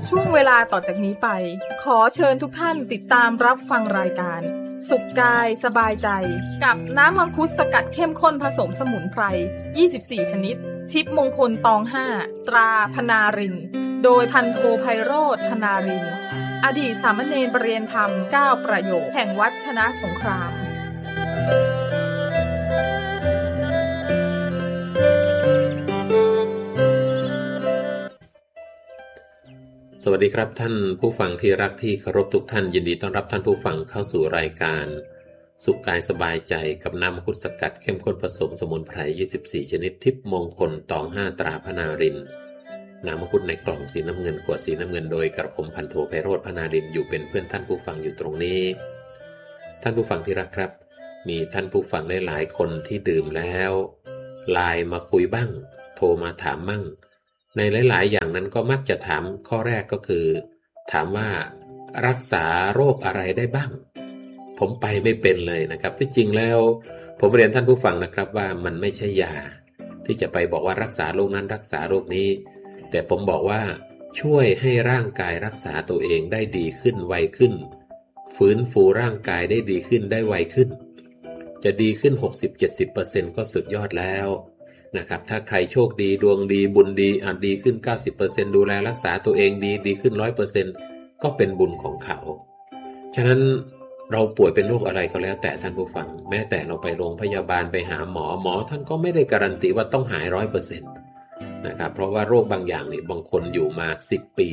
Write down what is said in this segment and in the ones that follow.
ช่วงเวลาต่อจากนี้ไปขอเชิญทุกท่านติดตามรับฟังรายการสุขกายสบายใจกับน้ำมังคุดสกัดเข้มข้นผสมสมุนไพร24ชนิดทิพย์มงคลตอง5ตราพนารินโดยพันโทไพโรจน์พนารินอดีตสามเณรประเรียนธรรม9ประโยคแห่งวัดชนะสงครามสวัสดีครับท่านผู้ฟังที่รักที่เคารพทุกท่านยินดีต้อนรับท่านผู้ฟังเข้าสู่รายการสุขกายสบายใจกับน้ำมังคุดสกัดเข้มข้นผสมสมุนไพร24ชนิดทิพย์มงคลตอง5ตราพนารินน้ำมังคุดในกล่องสีน้ำเงินขวดสีน้ำเงินโดยกระผมพันโทไพโรจน์พนารินอยู่เป็นเพื่อนท่านผู้ฟังอยู่ตรงนี้ท่านผู้ฟังที่รักครับมีท่านผู้ฟังหลายๆคนที่ดื่มแล้วไลน์มาคุยบ้างโทรมาถามมั่งในหลายๆอย่างนั้นก็มักจะถามข้อแรกก็คือถามว่ารักษาโรคอะไรได้บ้างผมไปไม่เป็นเลยนะครับที่จริงแล้วผมเรียนท่านผู้ฟังนะครับว่ามันไม่ใช่ยาที่จะไปบอกว่ารักษาโรคนั้นรักษาโรคนี้แต่ผมบอกว่าช่วยให้ร่างกายรักษาตัวเองได้ดีขึ้นไวขึ้นฟื้นฟูร่างกายได้ดีขึ้นได้ไวขึ้นจะดีขึ้น 60-70% ก็สุดยอดแล้วนะครับถ้าใครโชคดีดวงดีบุญดีอาจดีขึ้น 90% ดูแลรักษาตัวเองดีขึ้น 100% ก็เป็นบุญของเขาฉะนั้นเราป่วยเป็นโรคอะไรก็แล้วแต่ท่านผู้ฟังแม้แต่เราไปโรงพยาบาลไปหาหมอท่านก็ไม่ได้การันตีว่าต้องหาย 100% นะครับเพราะว่าโรคบางอย่างนี่บางคนอยู่มา10ปี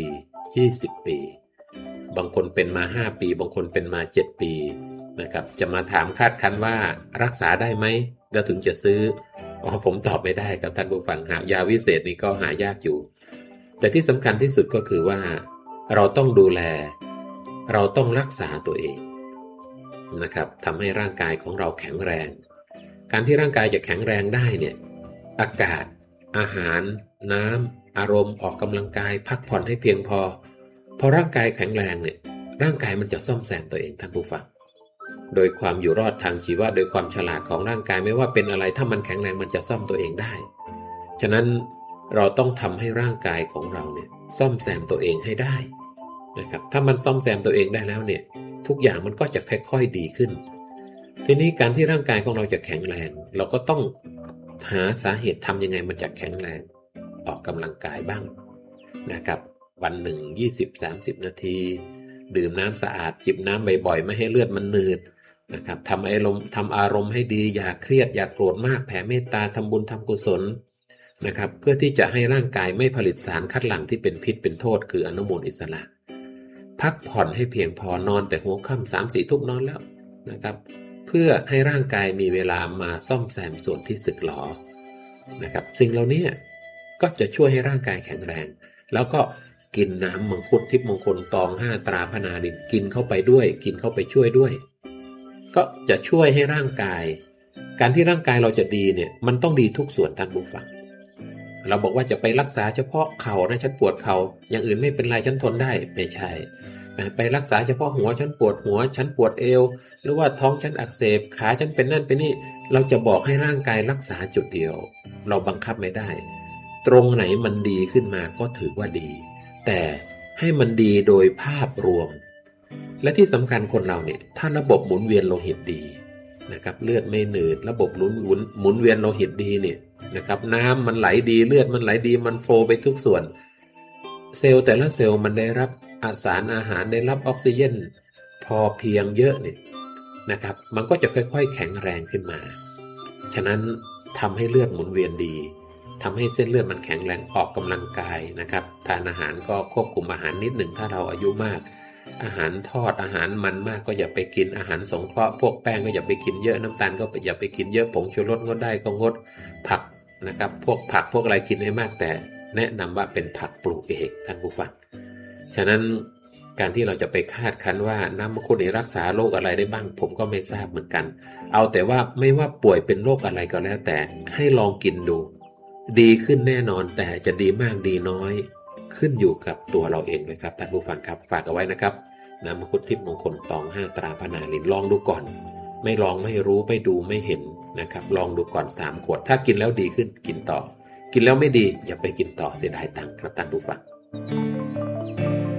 20ปีบางคนเป็นมา5ปีบางคนเป็นมา7ปีนะครับจะมาถามคาดคั้นว่ารักษาได้ไหมแล้วถึงจะซื้อผมตอบไม่ได้ครับท่านผู้ฟังหายาวิเศษนี่ก็หายากอยู่แต่ที่สำคัญที่สุดก็คือว่าเราต้องดูแลเราต้องรักษาตัวเองนะครับทำให้ร่างกายของเราแข็งแรงการที่ร่างกายจะแข็งแรงได้เนี่ยอากาศอาหารน้ำอารมณ์ออกกำลังกายพักผ่อนให้เพียงพอร่างกายแข็งแรงเนี่ยร่างกายมันจะซ่อมแซมตัวเองท่านผู้ฟังโดยความอยู่รอดทางชีวะโดยความฉลาดของร่างกายไม่ว่าเป็นอะไรถ้ามันแข็งแรงมันจะซ่อมตัวเองได้ฉะนั้นเราต้องทำให้ร่างกายของเราเนี่ยซ่อมแซมตัวเองให้ได้นะครับถ้ามันซ่อมแซมตัวเองได้แล้วเนี่ยทุกอย่างมันก็จะค่อยๆดีขึ้นทีนี้การที่ร่างกายของเราจะแข็งแรงเราก็ต้องหาสาเหตุทำยังไงมันจะแข็งแรงออกกำลังกายบ้างนะครับวันหนึ่ง 20-30 นาทีดื่มน้ำสะอาดจิบน้ำบ่อยๆไม่ให้เลือดมันหนืดนะครับทำอารมณ์ให้ดีอย่าเครียดอย่าโกรธมากแผ่เมตตาทำบุญทำกุศลนะครับเพื่อที่จะให้ร่างกายไม่ผลิตสารคัดหลั่งที่เป็นพิษเป็นโทษคืออนุมูลอิสระพักผ่อนให้เพียงพอนอนแต่หัวค่ำ 3-4 ทุ่มนอนแล้วนะครับเพื่อให้ร่างกายมีเวลามาซ่อมแซมส่วนที่สึกหรอนะครับสิ่งเหล่านี้ก็จะช่วยให้ร่างกายแข็งแรงแล้วก็กินน้ำมังคุดทิพย์มงคลตอง5ตราพนารินกินเข้าไปด้วยกินเข้าไปช่วยด้วยก็จะช่วยให้ร่างกายการที่ร่างกายเราจะดีเนี่ยมันต้องดีทุกส่วนท่านผู้ฟังเราบอกว่าจะไปรักษาเฉพาะเข่านะฉันปวดเข่าอย่างอื่นไม่เป็นไรฉันทนได้ไม่ใช่ไปรักษาเฉพาะหัวฉันปวดหัวฉันปวดเอวหรือว่าท้องฉันอักเสบขาฉันเป็นนั่นเป็นนี่เราจะบอกให้ร่างกายรักษาจุดเดียวเราบังคับไม่ได้ตรงไหนมันดีขึ้นมาก็ถือว่าดีแต่ให้มันดีโดยภาพรวมและที่สำคัญคนเราเนี่ยถ้าระบบหมุนเวียนโลหิตดีนะครับเลือดไม่หนืดระบบหมุนเวียนโลหิตดีเนี่ยนะครับน้ำมันไหลดีเลือดมันไหลดีมันโฟลว์ไปทุกส่วนเซลล์แต่ละเซลล์มันได้รับสารอาหารได้รับออกซิเจนพอเพียงเยอะเนี่ยนะครับมันก็จะค่อยๆแข็งแรงขึ้นมาฉะนั้นทำให้เลือดหมุนเวียนดีทำให้เส้นเลือดมันแข็งแรงออกกำลังกายนะครับทานอาหารก็ควบคุมอาหารนิดหนึ่งถ้าเราอายุมากอาหารทอดอาหารมันมากก็อย่าไปกินอาหารสงเคราะห์พวกแป้งก็อย่าไปกินเยอะน้ำตาลก็อย่าไปกินเยอะผงชูรสงดได้ก็งดผักนะครับพวกผักพวกอะไรกินให้มากแต่แนะนำว่าเป็นผักปลูกเองท่านผู้ฟังฉะนั้นการที่เราจะไปคาดคั้นว่าน้ำมังคุดนี่รักษาโรคอะไรได้บ้างผมก็ไม่ทราบเหมือนกันเอาแต่ว่าไม่ว่าป่วยเป็นโรคอะไรก็แล้วแต่ให้ลองกินดูดีขึ้นแน่นอนแต่จะดีมากดีน้อยขึ้นอยู่กับตัวเราเองเลยครับท่านผู้ฟังครับฝากเอาไว้นะครับน้ำมังคุดทิพย์มงคลตอง5ตราพนารินลองดูก่อนไม่ลองไม่รู้ไม่ดูไม่เห็นนะครับลองดูก่อน3ขวดถ้ากินแล้วดีขึ้นกินต่อกินแล้วไม่ดีอย่าไปกินต่อเสียดายตังค์ครับท่านผู้ฟัง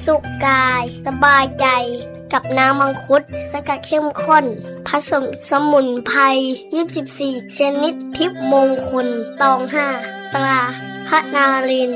สุขกายสบายใจกับน้ำมังคุดสกัดเข้มข้นผสมสมุนไพร24ชนิดทิพย์มงคลตอง5ตราพระนารายณ์